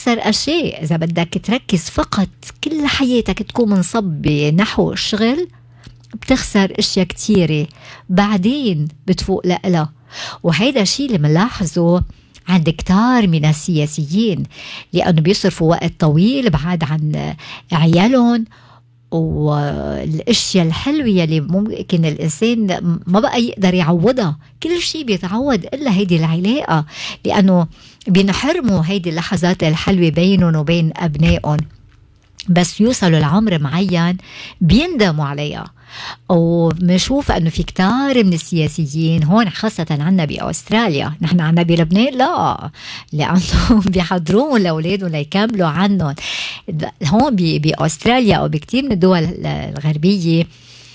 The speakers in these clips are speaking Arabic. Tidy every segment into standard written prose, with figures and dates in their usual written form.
أكثر أشياء إذا بدك تركز فقط كل حياتك تكون منصب نحو الشغل، بتخسر اشياء كتيرة بعدين بتفوق لها. وهيدا الشيء اللي منلاحظه عند كتار من السياسيين، لأنه بيصرفوا وقت طويل بعد عن عيالهم والاشياء الحلوة اللي ممكن الانسان ما بقى يقدر يعوضها. كل شيء بيتعوض الا هيدي العلاقة، لانه بينحرموا هيدي اللحظات الحلوة بينهم وبين ابنائهم. بس يوصلوا لعمر معين بيندموا عليها. ومشوف انه في كتار من السياسيين هون، خاصة عنا بأستراليا، نحن عنا بلبنان لا، لأنه بيحضرون لأولادهم ليكملوا عنهم. هون بأستراليا أو بكتير من الدول الغربية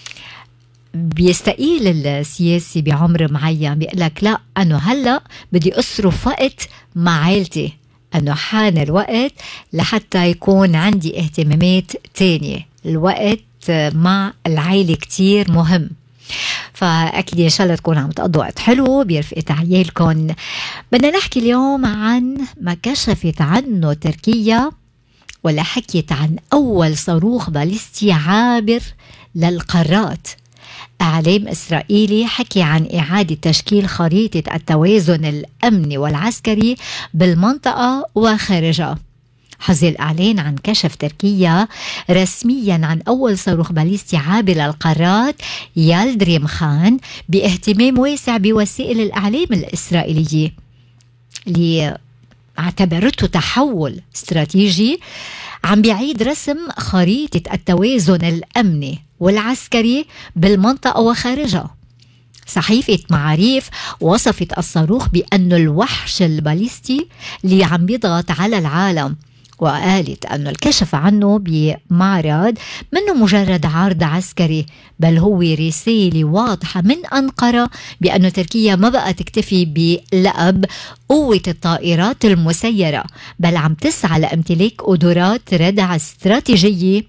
بيستقيل السياسي بعمر معين، بيقلك لا، أنه هلأ بدي أصرف وقت مع عائلتي، أنه حان الوقت لحتى يكون عندي اهتمامات تانية. الوقت مع العائلة كتير مهم. فأكيد إن شاء الله تكون عم تقضوا وقت حلو برفقة عيالكم. بدنا نحكي اليوم عن ما كشفت عنه تركيا، ولا حكيت عن أول صاروخ باليستي عابر للقارات. إعلام إسرائيلي حكي عن إعادة تشكيل خريطة التوازن الأمني والعسكري بالمنطقة وخارجها. حظي الإعلان عن كشف تركيا رسميا عن أول صاروخ باليستي عابر للقارات يلدريم خان باهتمام واسع بوسائل الإعلام الإسرائيلية، اللي اعتبرته تحول استراتيجي عم بيعيد رسم خريطة التوازن الأمني والعسكري بالمنطقة وخارجها. صحيفة معاريف وصفت الصاروخ بأنه الوحش الباليستي اللي عم بيضغط على العالم، وقالت أنه الكشف عنه بمعرض منه مجرد عرض عسكري، بل هو رسالة واضحة من أنقرة بأنه تركيا ما بقى تكتفي بلقب قوة الطائرات المسيرة، بل عم تسعى لامتلاك قدرات ردع استراتيجية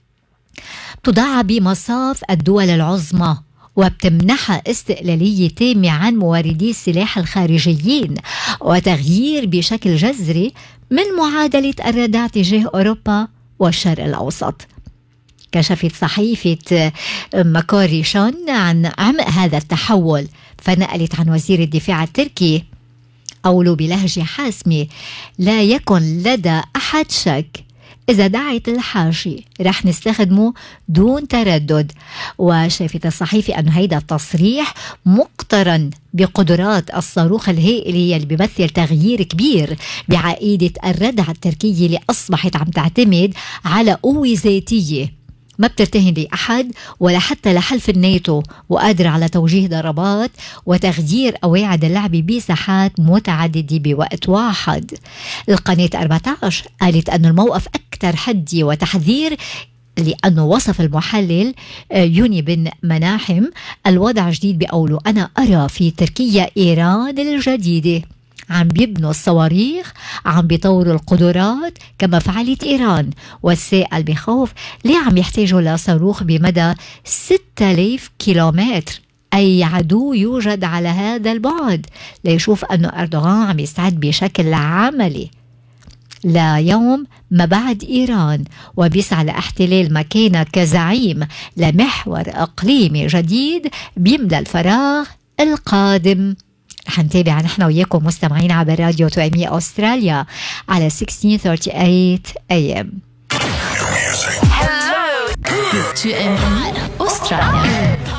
تضع بمصاف الدول العظمى، وبتمنحها استقلالية تامة عن موردي السلاح الخارجيين، وتغيير بشكل جذري من معادلة الردع تجاه أوروبا والشرق الأوسط. كشفت صحيفة ماكاريشون عن عمق هذا التحول، فنقلت عن وزير الدفاع التركي قوله بلهجة حاسمة: لا يكن لدى أحد شك، إذا دعت الحاجة رح نستخدمه دون تردد. وشافت الصحيفة أن هيدا التصريح مقترن بقدرات الصاروخ الهائلي اللي بيمثل تغيير كبير بعقيدة الردع التركية، اللي أصبحت عم تعتمد على قوة ذاتية ما بترتهن لأحد ولا حتى لحلف الناتو، وقادرة على توجيه ضربات وتغيير قواعد اللعب بساحات متعددة بوقت واحد. القناة 14 قالت أن الموقف أكثر حدي وتحذير، لأنه وصف المحلل يوني بن مناحم الوضع جديد بقوله: أنا أرى في تركيا إيران الجديدة، عم بيبنوا الصواريخ، عم بيطوروا القدرات كما فعلت إيران. والسائل بخوف ليه عم يحتاجوا لصاروخ بمدى 6000 كيلومتر؟ أي عدو يوجد على هذا البعد ليشوف أنه أردوغان عم يستعد بشكل عملي ليوم ما بعد إيران، وبيسعى لاحتلال مكانة كزعيم لمحور إقليمي جديد بيملى الفراغ القادم. رح نتابع نحن وياكم مستمعين عبر راديو 2 أستراليا على 1638 AM. Hello. 2 أستراليا.